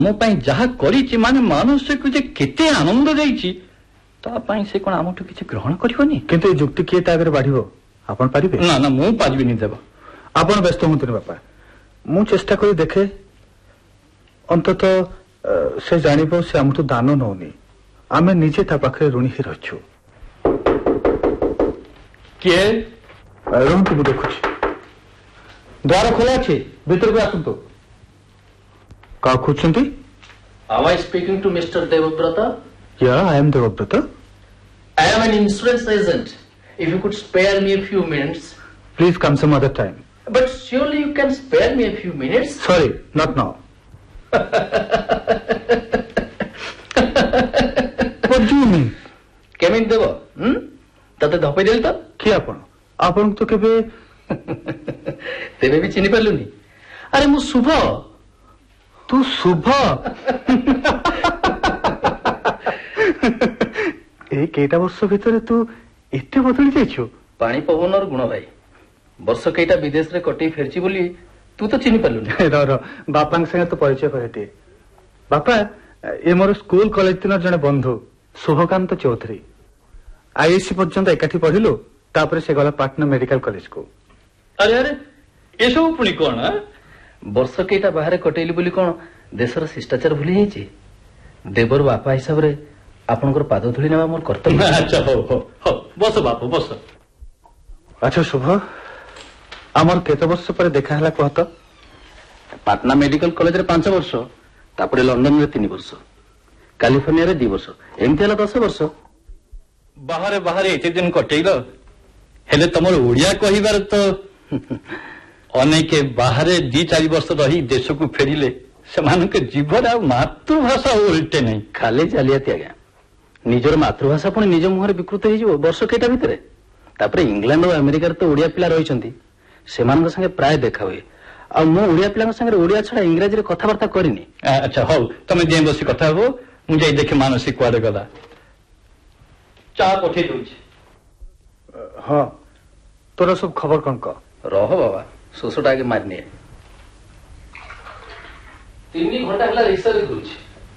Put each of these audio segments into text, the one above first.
मो पाई जहा करिछि माने मनुष्य को जे केते आनंद देइछि ता पाई से कोन आमठु किछि ग्रहण करिवनी किंतु युक्ति किए ता आगे बढ़िबो आपण पारिबे ना ना मु पारिबिनी देबो आपण व्यस्त होंतनि बापा मु चेष्टा करी देखे अंतत से जानिबो से आमठु दान नौनी आमे निजे ता पाखरे ऋणी ही रहछु के रूम को देखुछि द्वार खोला अछि भीतर को आसंतु का खुचंती Am I speaking to Mr. Devabrata? Yeah, I am Devabrata. I am an insurance agent. If you could spare me a few minutes. Please come some other time. But surely you can spare me a few minutes. Sorry, not now. What do you mean? Kemin debo? Tate dhapai deli to? Ki आपण? आपण तो केबे तेबे भी चिनि परलुनी. अरे मु शुभ. तू शुभ ए केटा वर्ष भितर तू एते बदली जाइछु पानी पवनर गुण भाई वर्ष केटा विदेश रे कटि फेरची बोली तू तो चिनि परलुनी. र बापांग संगे तो परिचय करते बापा ए मोर स्कूल कॉलेज दिन जने बंधु शुभकांत चौधरी आईएससी पर्यंत एकाठी पढ़िलु तापर से गला पाटना मेडिकल कॉलेज को. अरे अरे ए सब पुनी कोन वर्ष केटा बाहर कटेली बोली कोन देशर शिष्टाचार भूली जाइछि. देवर बापा हिसाब रे आपनकर पाद धुली नेबा मोर कर्तव्य. अच्छा हो हो हो बस बापू बस. अच्छा शुभ आमर केते वर्ष पर देखा हला कहत. पाटना मेडिकल कॉलेज रे 5 वर्ष तापरे लंदन रे 3 वर्ष कैलिफोर्निया रे 2 वर्ष एमती हला 10 वर्ष. बाहर बाहर एते दिन कटेइल हेले तमर ओडिया कहिबार तो अनेक बाहर 2-4 वर्ष रही देश को फेरिले सेमान के जीवन आ मातृभाषा उल्टे नहीं खाली जालियाती आज्ञा निजर मातृभाषा पुणी निज मुहर विकृत हो वर्ष केटा भितर तापरे इंग्लैंड और अमेरिका तो ओडिया पिला रहिसंती सेमान संगे प्राय देखा हुए आ मो ओडिया पिला संगे ओडिया छड़ा इंग्रजी रे कथावार्ता करिनी. अच्छा हो तमे जे बसी कथा हो मु जाई देखे मानसी कुआडे गला चा पठे दोछि. हां तोरा सब खबर कोन का रह बाबा सोसटा आगे मारनी है. 3 घंटा हला रिसर्च करूछि.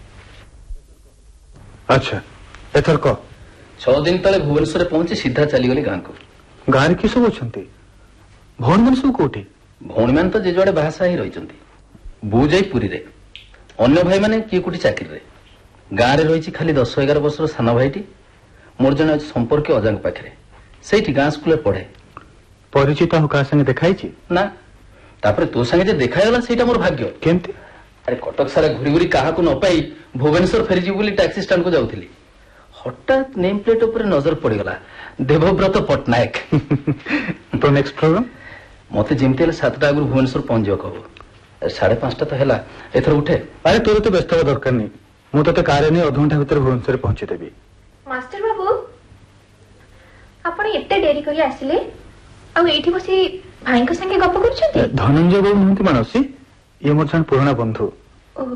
अच्छा एथर को 6 दिन तले भुवनेश्वर रे पहुंची सीधा चली गली गां को. गां रे किसो अछंती भौणी मन सब कोठी भौणी मान तो जे जड़े भाषा ही रहिचंती. बू जाई पुरी रे अन्य भाई माने की कोठी चाकरी रे गां रे रहिछि खाली 10-11 वर्षर साना भाईटी मोर जने संपर्क अजांग पाखरे सेठी गां स्कूल पढ़े. परिचित हो का संगे देखाइछि ना तापरे तो संगे जे देखायला सेटा मोर भाग्य. केमती अरे कटक सारा घुरी घुरी काहा को न पाई भुवनेश्वर फेरी बोली टैक्सी स्टैंड को जाउथिली हठात नेम प्लेट ऊपर नजर पड़ी गला देवव्रत पटनायक. तो नेक्स्ट प्रोग्राम मते जेमते 7टा आगु भुवनेश्वर पहुंच जाओ कहबो 5:30 तो हैला एथर उठे. अरे तोर तो व्यस्त हो दरकार नहीं मु तते कार ने आधा घंटा भीतर भुवनेश्वर पहुंची देबी. मास्टर बाबू आपण एते देरी करी आसिले आ एठी बसी भाई को संगे गप करछथि. धनंजय बाबू नहंती मानसी ये मोर जन पुराना बंधु. ओ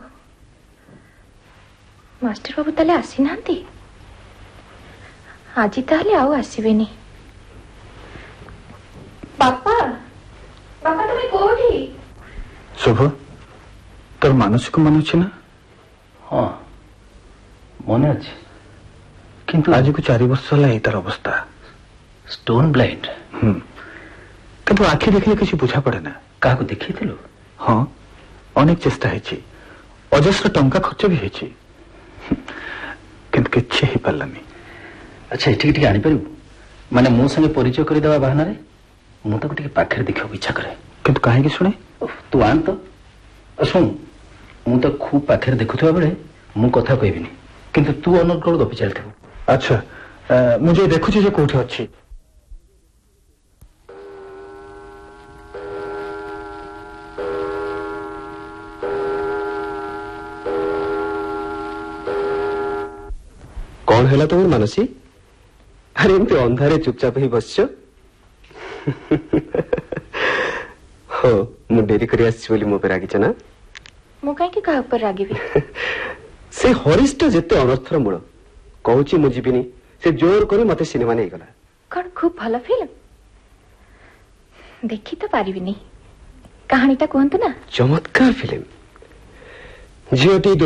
मास्टर बाबू तले आसी नांती आजी ताले आउ आसीबेनी. पापा पापा तुम कोठी शुभ तोर मानसिक मन अछि ना. हां मने अछि किंतु आज को 4 वर्ष होला एतर अवस्था स्टोन ब्लाइंड. किंतु आखि देखले किसी बुझा पड़े ना. काहा को देखिथिलु. हां अनेक चेष्टा हेछि अजस्र टंका खर्च भी हेछि किंतु किछि ही पल्लानी. अच्छा ठीक ठीक आनी परु माने मो संगे परिचय करि देबा बहाना रे मु तो ठीक पाखरे देखियो इच्छा करे. किंतु काहे की सुने तू आन तो सुन मु तो खूब पाखरे देखुथवा बेले मु कथा कहबिनी किंतु तू अनर्गल गपि चलथबो. अच्छा मुझे देखुछि जे कोठी अछि. कौन है तुम मानसी. अरे एमती अंधारे चुपचाप ही बसछ. हो मु डेरी करी आसी बोली मो पे रागिछ ना. मु काहे के का ऊपर रागिबी. से हरिष्ठ जेते अनर्थर मूल कहूची मु जीविनी से जोर करी मते सिनेमा नै गला. कौन खूब भला फिल्म देखी तो पारिबिनी कहानीटा कहंतु ना. चमत्कार फिल्म ଝିଅଟି